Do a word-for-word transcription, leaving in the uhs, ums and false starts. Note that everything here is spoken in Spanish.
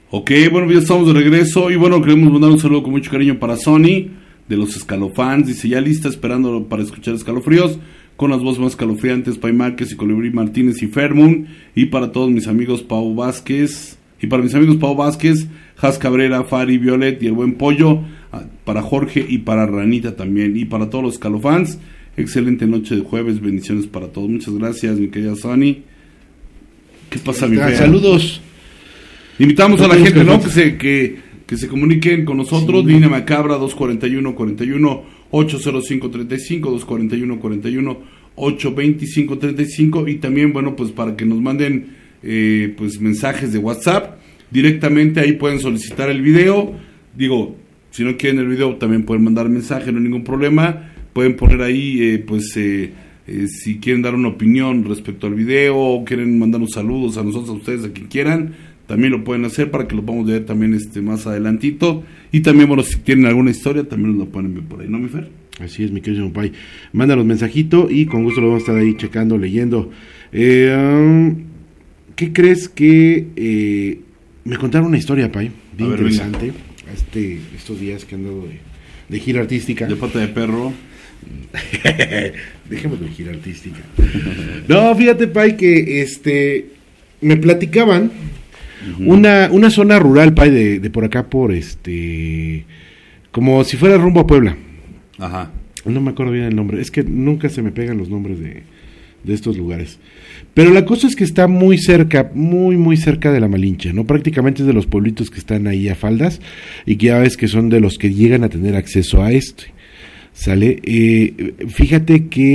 Ok, bueno, ya estamos de regreso y bueno, queremos mandar un saludo con mucho cariño para Sony, de los Escalofans, dice ya lista esperando para escuchar Escalofríos, con las voces más escalofriantes, Pai Márquez y Colibrí Martínez y Fermun, y para todos mis amigos Pau Vázquez, y para mis amigos Pau Vázquez, Jas Cabrera, Fari, Violet y el buen Pollo, para Jorge y para Ranita también, y para todos los Escalofans, excelente noche de jueves, bendiciones para todos, muchas gracias mi querida Sony. ¿Qué pasa mi fea? Saludos. Invitamos a la gente, ¿no? Que se, que, que se comuniquen con nosotros. Sí. Línea Macabra dos cuarenta y uno, cuarenta y uno, ocho cero cinco, treinta y cinco, dos cuarenta y uno, cuarenta y uno, ocho veinticinco, treinta y cinco. Y también, bueno, pues para que nos manden eh, pues mensajes de WhatsApp. Directamente ahí pueden solicitar el video. Digo, si no quieren el video, también pueden mandar mensaje, no hay ningún problema. Pueden poner ahí, eh, pues, eh, eh, si quieren dar una opinión respecto al video o quieren mandarnos saludos a nosotros, a ustedes, a quien quieran. También lo pueden hacer para que lo podamos ver también este más adelantito. Y también, bueno, si tienen alguna historia, también nos lo pueden ver por ahí, ¿no, mi Fer? Así es, mi querido Pai. Mándanos mensajito y con gusto lo vamos a estar ahí checando, leyendo. Eh, um, ¿Qué crees que... Eh, me contaron una historia, Pai, bien ver, interesante. Este, estos días que ando de, de gira artística. De pata de perro. Dejemos de gira artística. No, fíjate, Pai, que este me platicaban... Uh-huh. Una, una zona rural, Pai, de, de por acá, por este, como si fuera rumbo a Puebla. Ajá. No me acuerdo bien el nombre, es que nunca se me pegan los nombres de, de estos lugares. Pero la cosa es que está muy cerca, muy, muy cerca de la Malinche, ¿no? Prácticamente es de los pueblitos que están ahí a faldas y que ya ves que son de los que llegan a tener acceso a este. ¿Sale? Eh, fíjate que